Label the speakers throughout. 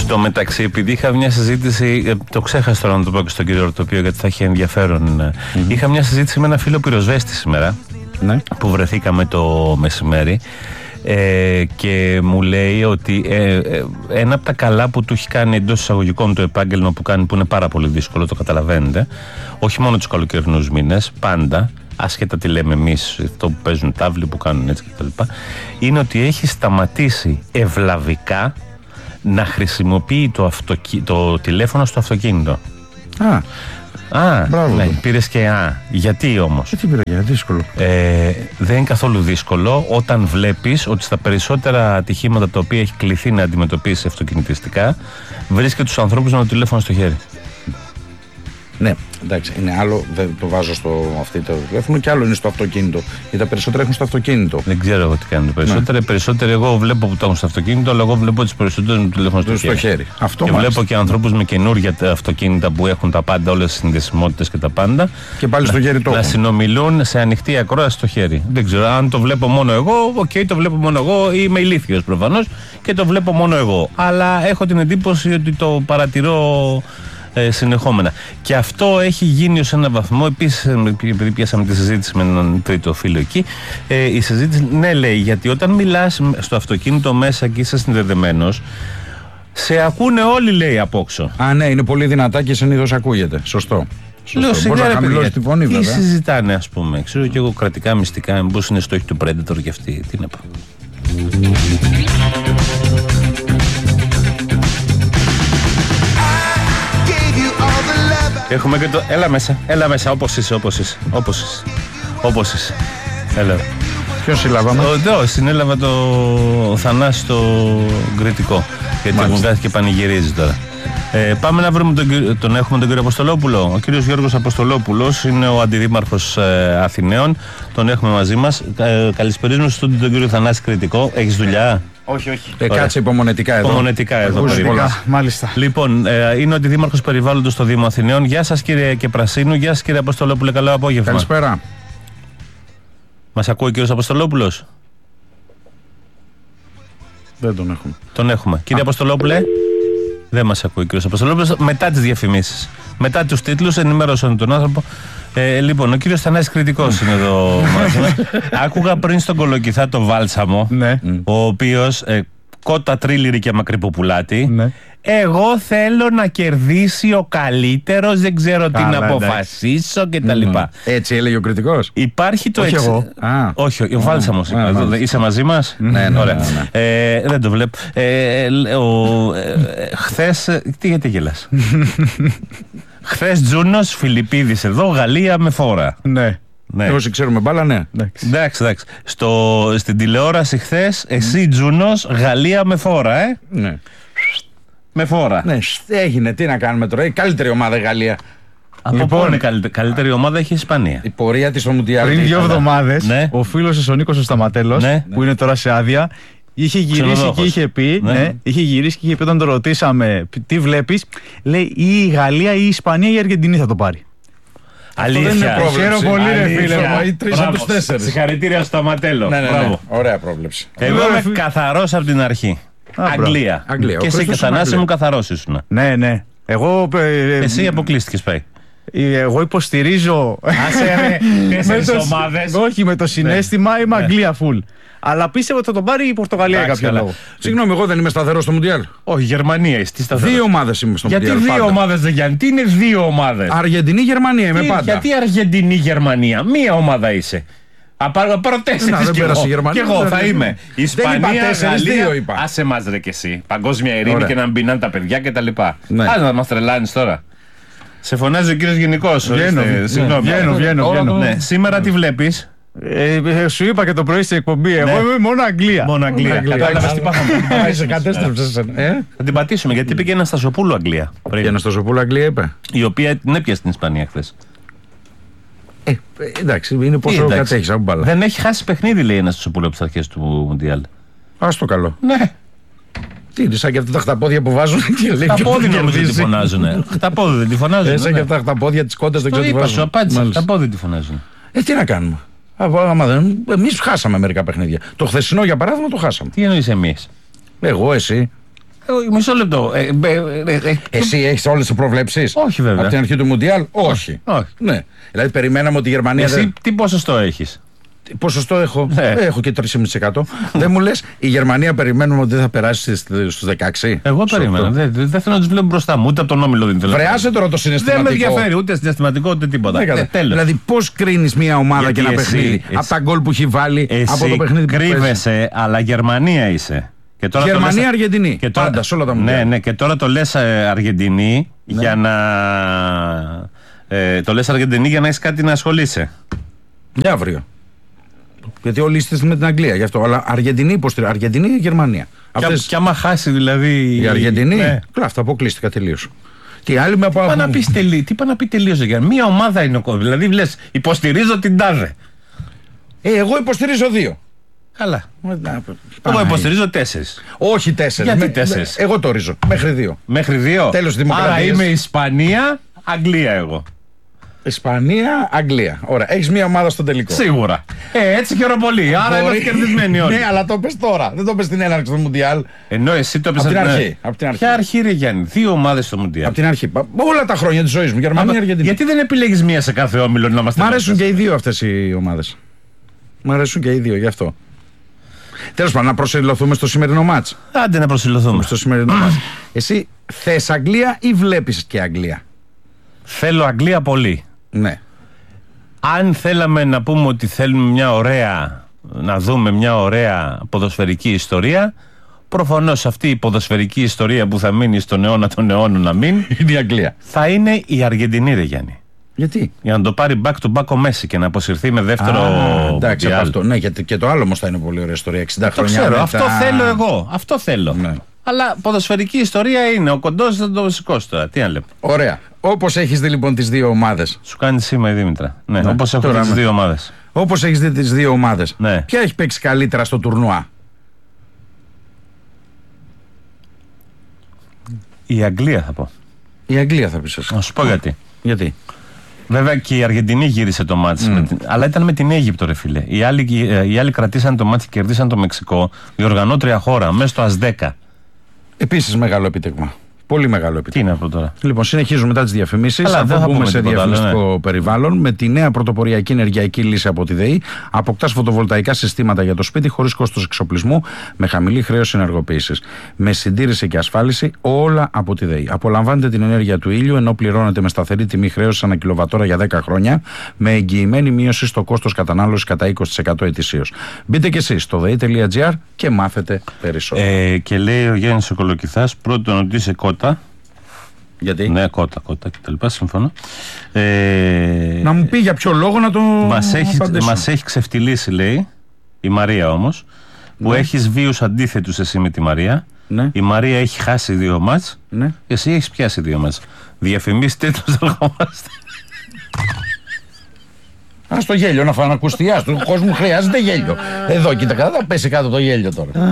Speaker 1: τω μεταξύ, επειδή είχα μια συζήτηση, το ξέχασα τώρα να το πω και στον κύριο Ορτοπείο γιατί θα έχει ενδιαφέρον. Είχα μια συζήτηση με ένα φίλο πυροσβέστη σήμερα, που βρεθήκαμε το μεσημέρι. Και μου λέει ότι ένα από τα καλά που του έχει κάνει εντός εισαγωγικών το επάγγελμα που κάνει, που είναι πάρα πολύ δύσκολο, το καταλαβαίνετε, όχι μόνο τους καλοκαιρινούς μήνες, πάντα, άσχετα τι λέμε εμείς, αυτό που παίζουν τάβλοι, που κάνουν έτσι κτλ., είναι ότι έχει σταματήσει ευλαβικά να χρησιμοποιεί το τηλέφωνο στο αυτοκίνητο. Ναι, πήρες και γιατί όμως?
Speaker 2: Τι πήρα, γιατί δύσκολο?
Speaker 1: Δεν είναι καθόλου δύσκολο όταν βλέπεις ότι στα περισσότερα ατυχήματα τα οποία έχει κληθεί να αντιμετωπίσει αυτοκινητιστικά, βρίσκεται τους ανθρώπους με το τηλέφωνο στο χέρι.
Speaker 2: Ναι, εντάξει, είναι άλλο, δεν το βάζω στο το τηλέφωνο, και άλλο είναι στο αυτοκίνητο. Γιατί τα περισσότερα έχουν στο αυτοκίνητο.
Speaker 1: Δεν ξέρω εγώ τι κάνουν τα περισσότερα. Ναι. Περισσότεροι εγώ βλέπω που το έχουν στο αυτοκίνητο, αλλά εγώ βλέπω τις περισσότερες με το τηλέφωνο στο χέρι.
Speaker 2: Αυτό
Speaker 1: και βλέπω και ανθρώπους με καινούργια αυτοκίνητα που έχουν τα πάντα, όλες τις συνδεσιμότητες και τα πάντα.
Speaker 2: Και πάλι στο χέρι το.
Speaker 1: Να συνομιλούν σε ανοιχτή ακρόαση στο χέρι. Δεν ξέρω αν το βλέπω μόνο εγώ. Το βλέπω μόνο εγώ, ή είμαι ηλίθιος προφανώς και το βλέπω μόνο εγώ. Αλλά έχω την εντύπωση ότι το παρατηρώ συνεχόμενα. Και αυτό έχει γίνει ως ένα βαθμό. Επίσης, επειδή πιάσαμε τη συζήτηση με έναν τρίτο φίλο εκεί, η συζήτηση, ναι, λέει, γιατί όταν μιλάς στο αυτοκίνητο μέσα και είσαι συνδεδεμένος, σε ακούνε όλοι, λέει, απόξω.
Speaker 2: Ναι, είναι πολύ δυνατά και συνήθως ακούγεται. Σωστό.
Speaker 1: Λέω,
Speaker 2: μπορεί να χαμηλώσει τη φωνή, βέβαια.
Speaker 1: Τι συζητάνε, ας πούμε. Ξέρω και εγώ κρατικά μυστικά, μήπως είναι στόχοι του Predator και αυτοί. Τι να πω. Έχουμε και το. Έλα μέσα, όπως είσαι. Έλα.
Speaker 2: Ποιος συλλάβαμε?
Speaker 1: Συνέλαβα το Θανάση το Κρητικό. Γιατί μου κάθεται και πανηγυρίζει τώρα. Πάμε να βρούμε έχουμε τον κύριο Αποστολόπουλο. Ο κύριος Γιώργος Αποστολόπουλος είναι ο αντιδήμαρχος Αθηναίων. Τον έχουμε μαζί μας. Καλησπερίζουμε στον κύριο Θανάση Κρητικό. Έχεις δουλειά?
Speaker 2: Όχι. Κάτσε υπομονετικά εδώ.
Speaker 1: Μάλιστα. Λοιπόν, είναι ο αντιδήμαρχος περιβάλλοντος στο Δήμο Αθηναίων. Γεια σας, κύριε Κεπρασίνου. Γεια σας, κύριε Αποστολόπουλε. Καλό απόγευμα.
Speaker 2: Καλησπέρα.
Speaker 1: Μας ακούει ο κύριος Αποστολόπουλος?
Speaker 2: Δεν τον έχουμε.
Speaker 1: Τον έχουμε. Κύριε Αποστολόπουλε, δεν μας ακούει ο κύριος Αποστολόπουλος. Μετά τις διαφημίσεις, μετά τους τίτλους, ενημερώσαν τον άνθρωπο. Λοιπόν, ο κύριος Θανάσης Κρητικός είναι εδώ μαζί μας. Άκουγα πριν στον Κολοκυθά το Βάλσαμο, ο οποίος κότα τρίλιρη και μακρυποπουλάτη. Εγώ θέλω να κερδίσει ο καλύτερος, δεν ξέρω τι να αποφασίσω κτλ.
Speaker 2: Έτσι έλεγε ο Κρητικός.
Speaker 1: Υπάρχει το Όχι, ο Βάλσαμος. Είσαι μαζί μας?
Speaker 2: Ναι.
Speaker 1: Δεν το βλέπω. Χθες. Γιατί γελάς? Χθες Τζούνος, Φιλιππίδης εδώ, Γαλλία με φόρα.
Speaker 2: Ναι. Όσοι ξέρουμε μπάλα, ναι.
Speaker 1: Εντάξει. Στην τηλεόραση χθες, εσύ Τζούνος, Γαλλία με φόρα,
Speaker 2: Ναι.
Speaker 1: Με φόρα.
Speaker 2: Ναι, έγινε. Τι να κάνουμε τώρα. Η καλύτερη ομάδα η Γαλλία.
Speaker 1: Από είναι καλύτερη ομάδα έχει η Ισπανία.
Speaker 2: Η πορεία της στο Μουντιάλ.
Speaker 3: Πριν 2 εβδομάδες, ο φίλος της ο Νίκος ο Σταματέλος, που είναι τώρα σε άδεια, είχε γυρίσει και είχε πει, όταν το ρωτήσαμε τι βλέπεις, λέει ή η Γαλλία ή η Ισπανία ή η Αργεντινή θα το πάρει.
Speaker 1: Αλήθεια.
Speaker 2: Χαίρομαι πολύ, ρε φίλε. Οι 3 από τους 4.
Speaker 1: Συγχαρητήρια στο Σταματέλο.
Speaker 2: Ναι. Ωραία πρόβλεψη.
Speaker 1: Εγώ είμαι καθαρός από την αρχή. Αγγλία. Και εσύ και Θανάση μου καθαρός ήσουν.
Speaker 3: Ναι.
Speaker 1: Εσύ αποκλείστηκες, πάει.
Speaker 3: Εγώ υποστηρίζω.
Speaker 1: Τέσσερις ομάδες.
Speaker 3: Όχι, με το συναίσθημα είμαι Αγγλία full. Αλλά πίστευα ότι θα τον πάρει η Πορτογαλία για κάποιο λόγο.
Speaker 2: Συγγνώμη, εγώ δεν είμαι σταθερός στο Μουντιάλ.
Speaker 1: Όχι, Γερμανία είσαι σταθερός.
Speaker 2: 2 ομάδες είμαι στο Μουντιάλ.
Speaker 1: Γιατί 2 ομάδες δεν γιάνει? Τι είναι 2 ομάδες?
Speaker 2: Αργεντινή, Γερμανία είμαι πάντα.
Speaker 1: Γιατί Αργεντινή, Γερμανία? Μία ομάδα είσαι. Πάρω 4 κι εγώ θα είμαι. Ισπανία, Γαλλία. Άσε μας ρε κι εσύ. Παγκόσμια ειρήνη και να μπινάνε τα παιδιά κτλ. Άσε να μας τρελάνεις τώρα. Σε φωνάζει ο κύριος Γενικός.
Speaker 3: Βγαίνω.
Speaker 1: Σήμερα τι βλέπεις?
Speaker 3: Σου είπα και το πρωί στην εκπομπή. Εγώ είμαι μόνο Αγγλία.
Speaker 1: Κατάλαβες τι πάθαμε?
Speaker 2: Σε κατέστρεψες.
Speaker 1: Θα την πατήσουμε γιατί είπε και ένα Στασοπούλου Αγγλία.
Speaker 2: Και ένα Στασοπούλου Αγγλία είπε.
Speaker 1: Η οποία την έπιασε στην Ισπανία χθες.
Speaker 2: Εντάξει, είναι πόσο κατέχεις από μπάλα.
Speaker 1: Δεν έχει χάσει παιχνίδι, λέει ένας Στασοπούλου από τις αρχές του Μουντιάλ.
Speaker 2: Ας το καλό.
Speaker 1: Ναι.
Speaker 2: Τι είναι, σαν και αυτά τα χταπόδια που βάζουν και λέει.
Speaker 1: Χταπόδι νομίζω τη φωνάζουν. Χταπόδι δεν τη φωνάζουν.
Speaker 2: Σαν και αυτά τα χταπόδια της κόντας δεν ξέρω τι βάζουν.
Speaker 1: Σου απάντησα. Χταπόδι τη φωνάζουν.
Speaker 2: Τι να κάνουμε. Εμείς χάσαμε μερικά παιχνίδια. Το χθεσινό για παράδειγμα το χάσαμε.
Speaker 1: Τι εννοείς εμείς?
Speaker 2: Εγώ, εσύ.
Speaker 1: Μισό λεπτό.
Speaker 2: Εσύ έχεις όλες τις προβλέψεις?
Speaker 1: Όχι, βέβαια.
Speaker 2: Από την αρχή του Μουντιάλ? Όχι. Ναι. Δηλαδή, περιμέναμε ότι η Γερμανία.
Speaker 1: Εσύ τι ποσοστό έχεις?
Speaker 2: Ποσοστό έχω. Έχω και 3,5%. Δεν μου λες, η Γερμανία περιμένουμε ότι δεν θα περάσει στους 16.
Speaker 1: Εγώ περίμενα. Δεν θέλω να τους βλέπω μπροστά μου, ούτε από τον όμιλο δεν θέλω.
Speaker 2: Βρεάσε τώρα το συναισθηματικό.
Speaker 1: Δεν με ενδιαφέρει ούτε συναισθηματικό ούτε τίποτα.
Speaker 2: Δηλαδή, πώς κρίνεις μια ομάδα και ένα παιχνίδι από τα γκολ που έχει βάλει, από το παιχνίδι που παίζει?
Speaker 1: Κρύβεσαι, αλλά Γερμανία είσαι.
Speaker 2: Γερμανία, Αργεντινή. Και τώρα, πάντα, σε όλα τα μουντιάλ.
Speaker 1: Ναι, και τώρα το λες Αργεντινή για να. Το λες Αργεντινή για να έχεις κάτι να ασχολείσαι.
Speaker 2: Για αύριο. Γιατί όλοι είστε με την Αγγλία γι' αυτό. Αλλά Αργεντινή υποστηρίζει. Αργεντινή ή Γερμανία.
Speaker 1: Και άμα χάσει δηλαδή.
Speaker 2: Η Αργεντινή. Ναι. Αυτό αποκλείστηκα τελείως. Τι άλλη με από.
Speaker 1: Τι πάνε να πει τελείως για μία ομάδα είναι ο κόσμο. Δηλαδή λες υποστηρίζω την τάδε.
Speaker 2: Εγώ υποστηρίζω 2.
Speaker 1: Καλά. Εγώ υποστηρίζω 4.
Speaker 2: Όχι 4.
Speaker 1: Γιατί 4?
Speaker 2: Εγώ το ορίζω. Μέχρι 2.
Speaker 1: Μέχρι 2.
Speaker 2: Τέλος δημοκρατίας.
Speaker 1: Άρα είμαι Ισπανία, Αγγλία εγώ.
Speaker 2: Ισπανία, Αγγλία. Ωραία. Έχεις μία ομάδα στο τελικό.
Speaker 1: Σίγουρα. Έτσι χαίρομαι πολύ. Άρα είμαστε κερδισμένοι όλοι.
Speaker 2: Ναι, αλλά το πες τώρα. Δεν το πες στην έναρξη του Μουντιάλ.
Speaker 1: Ενώ εσύ το πες
Speaker 2: από την αρχή.
Speaker 1: Ποια αρχή, ρε Γιάννη? 2 ομάδες στο Μουντιάλ.
Speaker 2: Από την αρχή. Όλα τα χρόνια της ζωής μου. Γερμανία, Αργεντινή.
Speaker 1: Γιατί δεν επιλέγεις μία σε κάθε όμιλο να είμαστε?
Speaker 2: Μ' αρέσουν και οι 2 αυτές οι ομάδες. Μ' αρέσουν και οι 2 γι' αυτό. Τέλος πάντων, να προσελωθούμε στο σημερινό μάτς.
Speaker 1: Άντε να προσελωθούμε
Speaker 2: στο σημερινό μάτς. Εσύ θες Αγγλία ή βλέπεις και Αγγλία?
Speaker 1: Θέλω Αγγλία πολύ.
Speaker 2: Ναι.
Speaker 1: Αν θέλαμε να πούμε ότι θέλουμε να δούμε μια ωραία ποδοσφαιρική ιστορία, προφανώς αυτή η ποδοσφαιρική ιστορία που θα μείνει στον αιώνα των αιώνων να μείνει
Speaker 2: είναι η Αγγλία.
Speaker 1: Θα είναι η Αργεντινή, ρε Γιάννη.
Speaker 2: Γιατί? Για
Speaker 1: να το πάρει back to back ο Μέση και να αποσυρθεί με δεύτερο.
Speaker 2: Εντάξει, από αυτό. Ναι, γιατί και το άλλο όμως θα είναι πολύ ωραία ιστορία. 60 χρόνια.
Speaker 1: Ξέρω, μετά. Αυτό θέλω εγώ. Αυτό θέλω. Ναι. Αλλά ποδοσφαιρική ιστορία είναι. Ο κοντός δεν το σηκώσει τώρα. Τι να λέμε.
Speaker 2: Ωραία. Όπως έχεις δει λοιπόν τις 2 ομάδες.
Speaker 1: Σου κάνει σήμα η Δήμητρα. Ναι, όπως έχω δει τις 2 ομάδες.
Speaker 2: Όπως έχεις δει τις 2 ομάδες.
Speaker 1: Ναι.
Speaker 2: Ποια έχει παίξει καλύτερα στο τουρνουά?
Speaker 1: Η Αγγλία θα πω.
Speaker 2: Η Αγγλία θα πεις εσύ.
Speaker 1: Να σου πω γιατί.
Speaker 2: Γιατί?
Speaker 1: Βέβαια και η Αργεντινή γύρισε το μάτς, αλλά ήταν με την Αίγυπτο, ρε φίλε. Οι άλλοι κρατήσαν το μάτς και κερδίσαν το Μεξικό, η οργανώτρια χώρα, μέσα στο ΑΣ10.
Speaker 2: Επίσης μεγάλο επίτευγμα. Πολύ μεγάλο επίτευγμα.
Speaker 1: Τι είναι αυτό τώρα?
Speaker 2: Λοιπόν, συνεχίζουμε μετά τις διαφημίσεις.
Speaker 1: Θα
Speaker 2: μπούμε σε διαφημιστικό περιβάλλον. Με τη νέα πρωτοποριακή ενεργειακή λύση από τη ΔΕΗ, αποκτάς φωτοβολταϊκά συστήματα για το σπίτι χωρίς κόστος εξοπλισμού, με χαμηλή χρέωση ενεργοποίησης. Με συντήρηση και ασφάλιση, όλα από τη ΔΕΗ. Απολαμβάνετε την ενέργεια του ήλιου ενώ πληρώνετε με σταθερή τιμή χρέωση ανά κιλοβατόρα για 10 χρόνια, με εγγυημένη μείωση στο κόστος κατανάλωσης κατά 20% ετησίως. Μπείτε κι εσείς στο dei.gr και μάθετε περισσότερο.
Speaker 1: Και λέει ο Γιάννης ο Κολοκυθάς, πρώτον ότι είσαι κότα.
Speaker 2: Γιατί?
Speaker 1: Ναι, κότα κτλ. Συμφωνώ.
Speaker 2: Να μου πει για ποιο λόγο να το
Speaker 1: μας έχει ξεφτυλίσει, λέει η Μαρία όμως, που έχεις βίους αντίθετους εσύ με τη Μαρία.
Speaker 2: Ναι.
Speaker 1: Η Μαρία έχει χάσει 2 μάτς.
Speaker 2: Ναι.
Speaker 1: Εσύ έχεις πιάσει 2 μάτς. Διαφημίστε τους, ερχόμαστε.
Speaker 2: Ας το γέλιο να ακουστεί. Του κόσμου χρειάζεται γέλιο. Εδώ κοίτα, θα πέσει κάτω το γέλιο τώρα.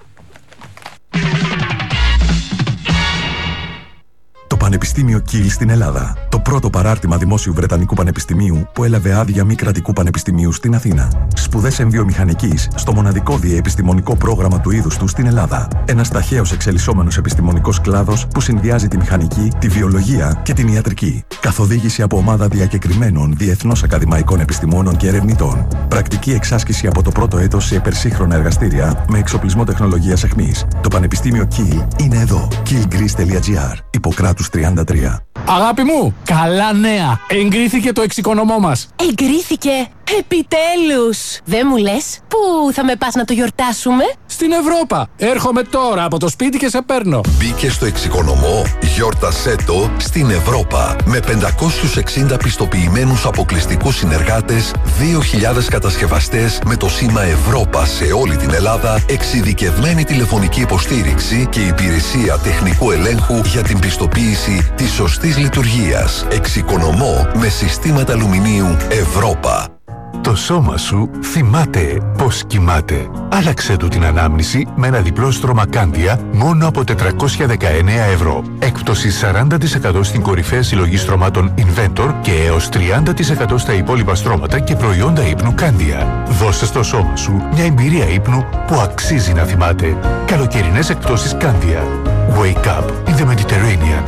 Speaker 4: Πανεπιστήμιο Κιλ στην Ελλάδα. Το πρώτο παράρτημα δημόσιου Βρετανικού Πανεπιστημίου που έλαβε άδεια μη κρατικού πανεπιστημίου στην Αθήνα. Σπουδές εμβιομηχανικής στο μοναδικό διεπιστημονικό πρόγραμμα του είδους του στην Ελλάδα. Ένας ταχαίως εξελισσόμενος επιστημονικός κλάδος που συνδυάζει τη μηχανική, τη βιολογία και την ιατρική. Καθοδήγηση από ομάδα διακεκριμένων διεθνώς ακαδημαϊκών επιστημόνων και ερευνητών. Πρακτική εξάσκηση από το πρώτο έτος σε υπερσύγχρονα εργαστήρια με εξοπλισμό τεχνολογίας αιχμής. Το Πανεπιστήμιο Κιλ είναι εδώ. killgreece.gr. Ιπποκράτους 33.
Speaker 5: Αγάπη μου, καλά νέα! Εγκρίθηκε το εξοικονομώ μας.
Speaker 6: Εγκρίθηκε! Επιτέλους! Δεν μου λες, πού θα με πας να το γιορτάσουμε?
Speaker 5: Στην Ευρώπα! Έρχομαι τώρα από το σπίτι και σε παίρνω.
Speaker 7: Μπήκε στο εξοικονομώ, γιόρτασέ το στην Ευρώπα. Με 560 πιστοποιημένους αποκλειστικούς συνεργάτες, 2.000 κατασκευαστές με το σήμα Ευρώπα σε όλη την Ελλάδα, εξειδικευμένη τηλεφωνική υποστήριξη και υπηρεσία τεχνικού ελέγχου για την πιστοποίηση της σωστής λειτουργίας. Εξοικονομώ με συστήματα αλουμινίου Ευρώπα.
Speaker 8: Το σώμα σου θυμάται πώς κοιμάται. Άλλαξε του την ανάμνηση με ένα διπλό στρώμα Κάνδια μόνο από 419 ευρώ. Έκπτωση 40% στην κορυφαία συλλογή στρωμάτων Inventor και έως 30% στα υπόλοιπα στρώματα και προϊόντα ύπνου Κάνδια. Δώσε στο σώμα σου μια εμπειρία ύπνου που αξίζει να θυμάται. Καλοκαιρινές εκπτώσεις Κάνδια. Wake up in the Mediterranean.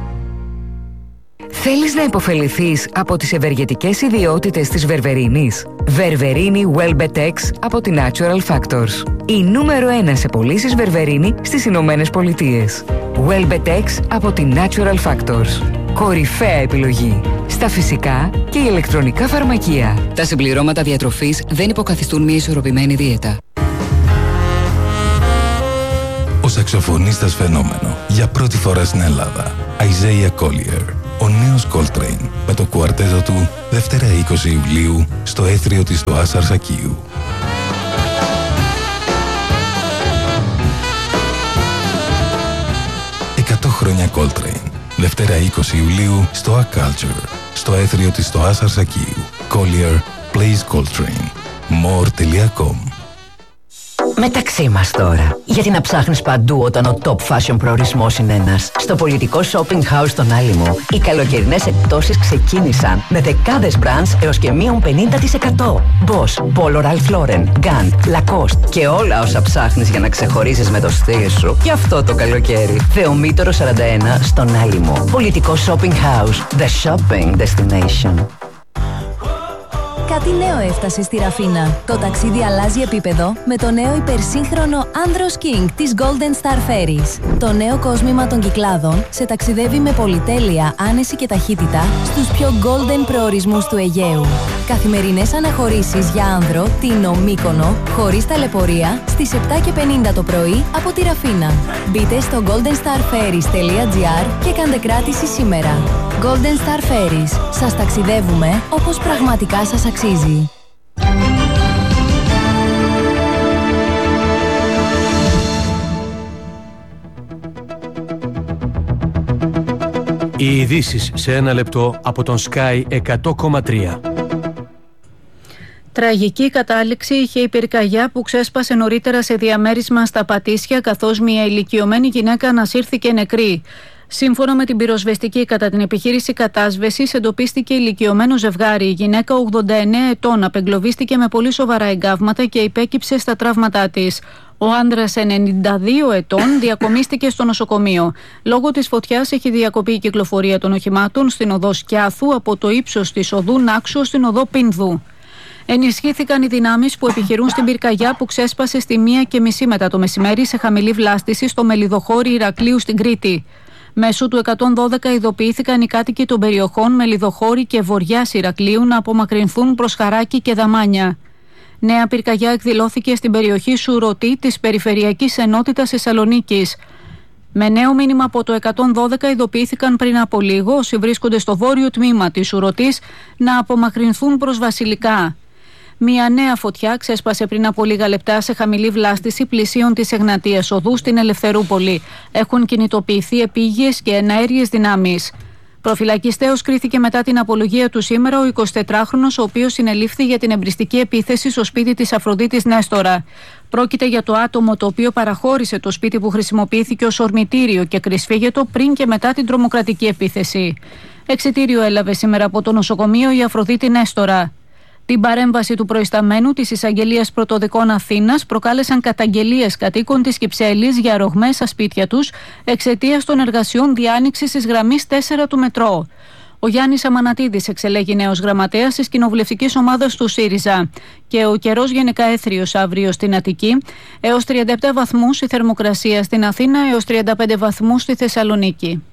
Speaker 9: Θέλεις να υποφεληθείς από τις ευεργετικές ιδιότητες της βερβερίνης? Βερβερίνη Welbetex από τη Natural Factors. Η νούμερο 1 σε πωλήσεις βερβερίνη στις Ηνωμένες Πολιτείες. Welbetex από τη Natural Factors. Κορυφαία επιλογή στα φυσικά και ηλεκτρονικά φαρμακεία.
Speaker 10: Τα συμπληρώματα διατροφής δεν υποκαθιστούν μια ισορροπημένη δίαιτα.
Speaker 11: Ο σαξοφωνίστας φαινόμενο για πρώτη φορά στην Ελλάδα. Isaiah Collier. Ο νέος Coltrane με το κουαρτέτο του Δευτέρα 20 Ιουλίου στο έθριο της του Άσαρ Σακίου. 100 χρόνια Coltrane. Δευτέρα 20 Ιουλίου στο A Culture στο έθριο της του Άσαρ Σακίου. Collier plays Coltrane. More.com.
Speaker 12: Μεταξύ μας τώρα. Γιατί να ψάχνεις παντού όταν ο top fashion προορισμός είναι ένας? Στο πολιτικό shopping house στον Άλυμο, οι καλοκαιρινές εκπτώσεις ξεκίνησαν με δεκάδες brands έως και μείον 50%. Boss, Polo Ralph Lauren, Gant, Lacoste και όλα όσα ψάχνεις για να ξεχωρίσεις με το στυλ σου και αυτό το καλοκαίρι. Θεομήτωρο 41 στον Άλυμο. Πολιτικό shopping house. The shopping destination.
Speaker 13: Κάτι νέο έφτασε στη Ραφίνα. Το ταξίδι αλλάζει επίπεδο με το νέο υπερσύγχρονο Andros King της Golden Star Ferries. Το νέο κόσμημα των Κυκλάδων σε ταξιδεύει με πολυτέλεια, άνεση και ταχύτητα στους πιο golden προορισμούς του Αιγαίου. Καθημερινές αναχωρήσεις για άνδρο, Τίνο, Μύκονο, χωρίς ταλαιπωρία, στις 7:50 το πρωί από τη Ραφίνα. Μπείτε στο goldenstarferries.gr και κάντε κράτηση σήμερα. Golden Star Ferries. Σας ταξιδεύουμε όπως πραγματικά σας αξίζει.
Speaker 14: Οι ειδήσεις σε ένα λεπτό από τον Sky 100,3.
Speaker 15: Τραγική κατάληξη είχε η πυρκαγιά που ξέσπασε νωρίτερα σε διαμέρισμα στα Πατήσια, καθώς μια ηλικιωμένη γυναίκα ανασύρθηκε νεκρή. Σύμφωνα με την πυροσβεστική, κατά την επιχείρηση κατάσβεσης εντοπίστηκε ηλικιωμένο ζευγάρι. Η γυναίκα 89 ετών απεγκλωβίστηκε με πολύ σοβαρά εγκάβματα και υπέκυψε στα τραύματά της. Ο άντρας 92 ετών διακομίστηκε στο νοσοκομείο. Λόγω της φωτιάς έχει διακοπεί η κυκλοφορία των οχημάτων στην οδό Σκιάθου από το ύψος της οδού Νάξου στην οδό Πινδού. Ενισχύθηκαν οι δυνάμεις που επιχειρούν στην πυρκαγιά που ξέσπασε στη 1:30 μετά το μεσημέρι σε χαμηλή βλάστηση στο Μελιδοχώρι Ηρακλείου στην Κρήτη. Μέσω του 112 ειδοποιήθηκαν οι κάτοικοι των περιοχών Μελιδοχώρι και Βοριάς Ηρακλείου να απομακρυνθούν προς Χαράκη και Δαμάνια. Νέα πυρκαγιά εκδηλώθηκε στην περιοχή Σουρωτή της Περιφερειακής Ενότητας Θεσσαλονίκης. Με νέο μήνυμα από το 112 ειδοποιήθηκαν πριν από λίγο όσοι βρίσκονται στο βόρειο τμήμα της Σουρωτής να απομακρυνθούν προς Βασιλικά. Μια νέα φωτιά ξέσπασε πριν από λίγα λεπτά σε χαμηλή βλάστηση πλησίων της Εγνατίας Οδού στην Ελευθερούπολη. Έχουν κινητοποιηθεί επίγειες και εναέριες δυνάμεις. Προφυλακιστέως κρίθηκε μετά την απολογία του σήμερα ο 24χρονος, ο οποίος συνελήφθη για την εμπριστική επίθεση στο σπίτι της Αφροδίτης Νέστορα. Πρόκειται για το άτομο το οποίο παραχώρησε το σπίτι που χρησιμοποιήθηκε ως ορμητήριο και κρυσφύγετο πριν και μετά την τρομοκρατική επίθεση. Εξιτήριο έλαβε σήμερα από το νοσοκομείο η Αφροδίτη Νέστορα. Την παρέμβαση του προϊσταμένου της Εισαγγελίας Πρωτοδικών Αθήνας προκάλεσαν καταγγελίες κατοίκων της Κυψέλης για ρογμές στα σπίτια τους εξαιτίας των εργασιών διάνοιξης της γραμμής 4 του μετρό. Ο Γιάννης Αμανατίδης εξελέγει νέος γραμματέας της κοινοβουλευτικής ομάδας του ΣΥΡΙΖΑ και ο καιρός γενικά έθριος αύριο στην Αττική, έως 37 βαθμούς η θερμοκρασία στην Αθήνα, έως 35 βαθμούς στη Θεσσαλονίκη.